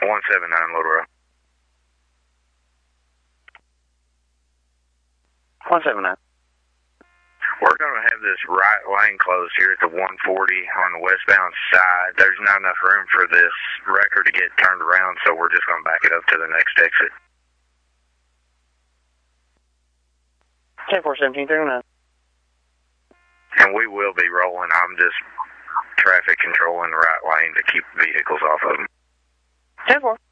179 Little Row. 179. We're going to have this right lane closed here at the 140 on the westbound side. There's not enough room for this wrecker to get turned around, so we're just going to back it up to the next exit. 10-4-17-39. And we will be rolling. I'm just traffic controlling the right lane to keep vehicles off of them. 10-4.